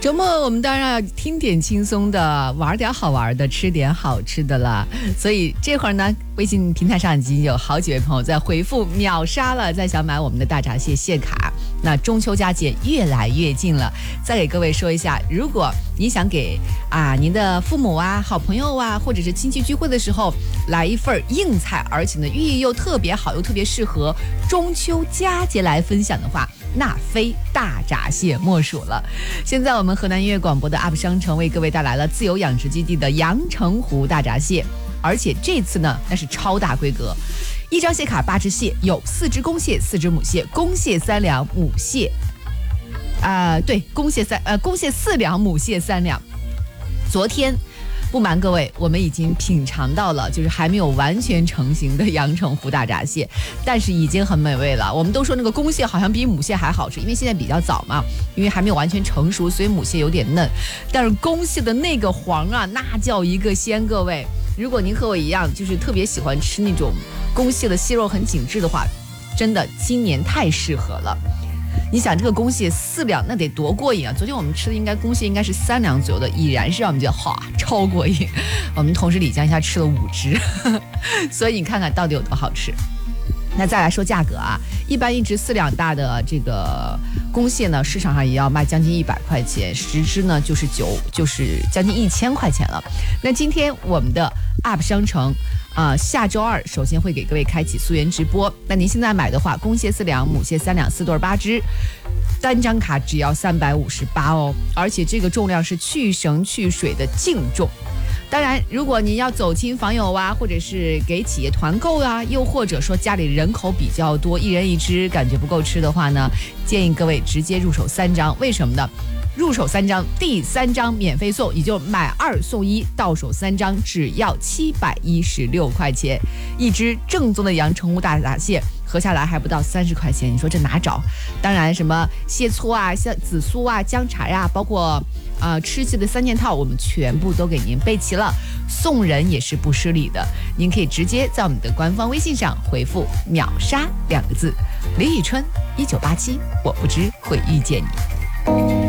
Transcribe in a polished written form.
周末我们当然要听点轻松的，玩点好玩的，吃点好吃的啦。所以这会儿呢，微信平台上已经有好几位朋友在回复秒杀了，在想买我们的大闸蟹蟹卡。那中秋佳节越来越近了，再给各位说一下，如果你想给您的父母啊、好朋友啊，或者是亲戚聚会的时候来一份硬菜，而且呢寓意又特别好，又特别适合中秋佳节来分享的话，那非大闸蟹莫属了。现在我们河南音乐广播的 UP 商城为各位带来了自由养殖基地的阳澄湖大闸蟹，而且这次呢那是超大规格，一张蟹卡8只蟹，有4只公蟹4只母蟹，公蟹3两，母蟹公蟹4两，母蟹3两。昨天不瞒各位，我们已经品尝到了就是还没有完全成型的阳澄湖大闸蟹，但是已经很美味了。我们都说那个公蟹好像比母蟹还好吃，因为现在比较早嘛，因为还没有完全成熟，所以母蟹有点嫩，但是公蟹的那个黄啊，那叫一个鲜。各位，如果您和我一样就是特别喜欢吃那种公蟹的蟹肉很紧致的话，真的今年太适合了。你想这个公蟹4两那得多过瘾啊！昨天我们吃的公蟹应该是3两左右的，已然是让我们觉得超过瘾。我们同事李江一下吃了5只，所以你看看到底有多好吃。那再来说价格啊，一般1只4两大的这个公蟹呢，市场上也要卖将近100块钱，10只呢就是将近1000块钱了。那今天我们的 UP 商城下周2首先会给各位开启溯源直播。那您现在买的话，公蟹4两，母蟹3两，4对8只，单张卡只要358哦，而且这个重量是去绳去水的净重。当然，如果您要走亲访友啊，或者是给企业团购啊，又或者说家里人口比较多，一人1只感觉不够吃的话呢，建议各位直接入手3张。为什么呢？入手3张，第3张免费送，也就买2送1，到手3张只要716块钱。一只正宗的阳澄湖大闸蟹合下来还不到30块钱，你说这哪找？当然什么蟹醋啊、像紫苏啊、姜茶呀，包括吃蟹的3件套，我们全部都给您备齐了，送人也是不失礼的。您可以直接在我们的官方微信上回复秒杀2个字，李宇春1987，我不知会遇见你。